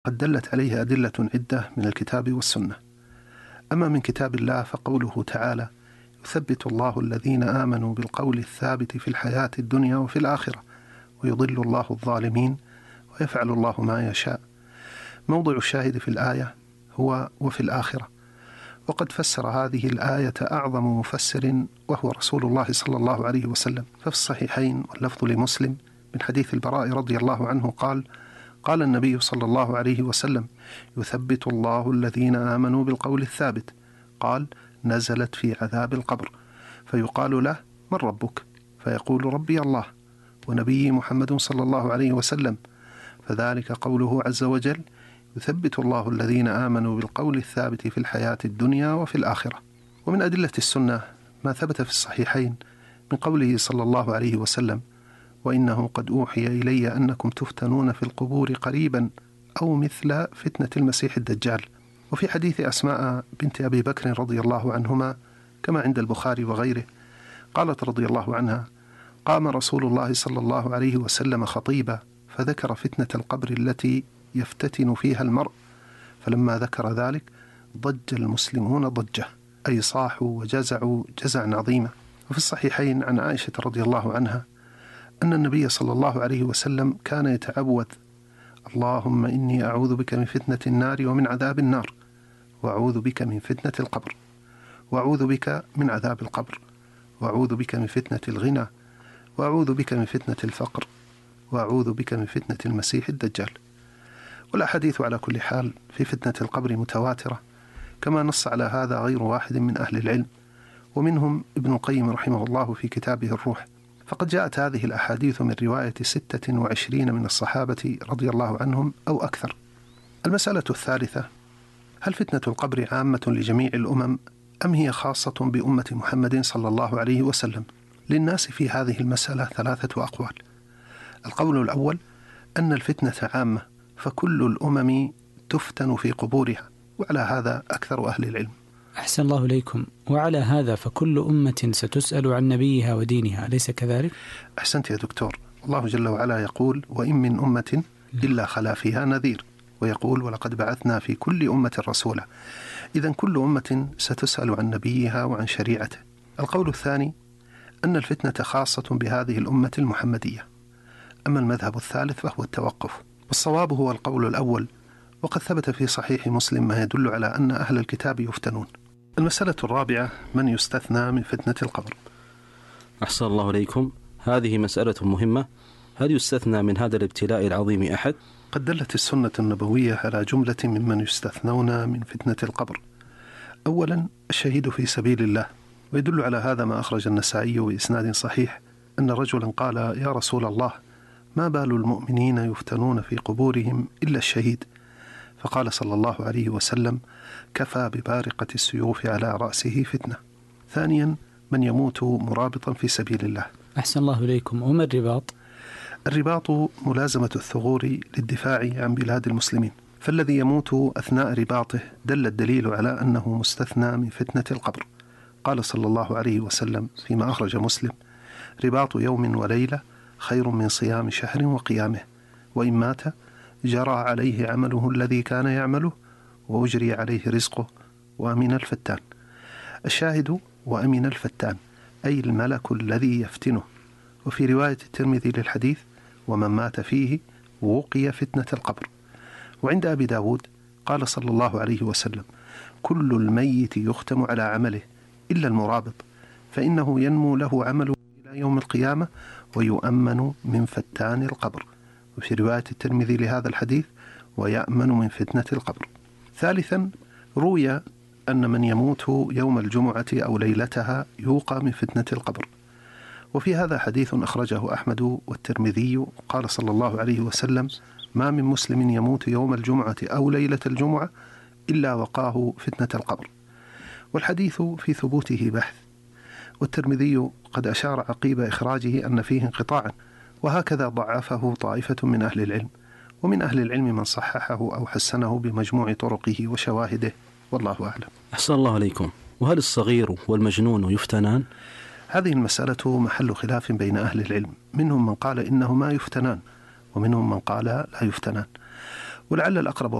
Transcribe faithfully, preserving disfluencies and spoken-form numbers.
قد دلت عليه أدلة عدة من الكتاب والسنة. أما من كتاب الله فقوله تعالى: يثبت الله الذين آمنوا بالقول الثابت في الحياة الدنيا وفي الآخرة ويضل الله الظالمين ويفعل الله ما يشاء. موضع الشاهد في الآية هو وفي الآخرة، وقد فسر هذه الآية أعظم مفسر وهو رسول الله صلى الله عليه وسلم. ففي الصحيحين واللفظ لمسلم من حديث البراء رضي الله عنه قال: قال النبي صلى الله عليه وسلم: يثبت الله الذين آمنوا بالقول الثابت. قال: نزلت في عذاب القبر، فيقال له: من ربك؟ فيقول: ربي الله ونبي محمد صلى الله عليه وسلم. فذلك قوله عز وجل: يثبت الله الذين آمنوا بالقول الثابت في الحياة الدنيا وفي الآخرة. ومن أدلة السنة ما ثبت في الصحيحين من قوله صلى الله عليه وسلم: وإنه قد أوحي إلي أنكم تفتنون في القبور قريبا أو مثل فتنة المسيح الدجال. وفي حديث أسماء بنت أبي بكر رضي الله عنهما كما عند البخاري وغيره قالت رضي الله عنها: قام رسول الله صلى الله عليه وسلم خطيبا فذكر فتنة القبر التي يفتتن فيها المرء، فلما ذكر ذلك ضج المسلمون ضجة، أي صاحوا وجزعوا جزعا عظيما. وفي الصحيحين عن عائشة رضي الله عنها أن النبي صلى الله عليه وسلم كان يتعوذ: اللهم إني أعوذ بك من فتنة النار ومن عذاب النار، وأعوذ بك من فتنة القبر، وأعوذ بك من عذاب القبر، وأعوذ بك من فتنة الغنى، وأعوذ بك من فتنة الفقر، وأعوذ بك من فتنة المسيح الدجال. والأحاديث على كل حال في فتنة القبر متواترة، كما نص على هذا غير واحد من أهل العلم، ومنهم ابن القيم رحمه الله في كتابه الروح. فقد جاءت هذه الأحاديث من رواية ستة وعشرين من الصحابة رضي الله عنهم أو أكثر. المسألة الثالثة: هل فتنة القبر عامة لجميع الأمم أم هي خاصة بأمة محمد صلى الله عليه وسلم؟ للناس في هذه المسألة ثلاثة أقوال. القول الأول أن الفتنة عامة، فكل الأمم تفتن في قبورها، وعلى هذا أكثر أهل العلم. أحسن الله إليكم. وعلى هذا فكل أمة ستسأل عن نبيها ودينها، أليس كذلك؟ أحسنت يا دكتور. الله جل وعلا يقول: وإن من أمة إلا خلا فيها نذير، ويقول: ولقد بعثنا في كل أمة رسولا. إذن كل أمة ستسأل عن نبيها وعن شريعته. القول الثاني أن الفتنة خاصة بهذه الأمة المحمدية. أما المذهب الثالث فهو التوقف، والصواب هو القول الأول، وقد ثبت في صحيح مسلم ما يدل على أن أهل الكتاب يفتنون. المسألة الرابعة: من يستثنى من فتنة القبر؟ أحسن الله إليكم. هذه مسألة مهمة. هل يستثنى من هذا الابتلاء العظيم أحد؟ قد دلت السنة النبوية على جملة ممن يستثنون من فتنة القبر. أولا الشهيد في سبيل الله، ويدل على هذا ما أخرج النسائي بإسناد صحيح أن رجلا قال: يا رسول الله، ما بال المؤمنين يفتنون في قبورهم إلا الشهيد؟ فقال صلى الله عليه وسلم: كفى ببارقة السيوف على رأسه فتنة. ثانيا من يموت مرابطا في سبيل الله. أحسن الله إليكم. وما الرباط؟ الرباط ملازمة الثغور للدفاع عن بلاد المسلمين، فالذي يموت أثناء رباطه دل الدليل على أنه مستثنى من فتنة القبر. قال صلى الله عليه وسلم فيما أخرج مسلم: رباط يوم وليلة خير من صيام شهر وقيامه، وإن مات جرى عليه عمله الذي كان يعمله وأجري عليه رزقه وأمن الفتان. الشاهد: وأمن الفتان، أي الملك الذي يفتنه. وفي رواية الترمذي للحديث: ومن مات فيه وقي فتنة القبر. وعند أبي داود قال صلى الله عليه وسلم: كل الميت يختم على عمله إلا المرابط، فإنه ينمو له عمله إلى يوم القيامة ويؤمن من فتان القبر. وفي رواية الترمذي لهذا الحديث: ويأمن من فتنة القبر. ثالثا روي أن من يموت يوم الجمعة أو ليلتها يوقى من فتنة القبر. وفي هذا حديث أخرجه أحمد والترمذي قال صلى الله عليه وسلم: ما من مسلم يموت يوم الجمعة أو ليلة الجمعة إلا وقاه فتنة القبر. والحديث في ثبوته بحث، والترمذي قد أشار عقيب إخراجه أن فيه انقطاعا، وهكذا ضعفه طائفة من أهل العلم، ومن أهل العلم من صححه أو حسنه بمجموع طرقه وشواهده، والله أعلم. أحسن الله عليكم. وهل الصغير والمجنون يفتنان؟ هذه المسألة محل خلاف بين أهل العلم، منهم من قال إنهما يفتنان، ومنهم من قال لا يفتنان. ولعل الأقرب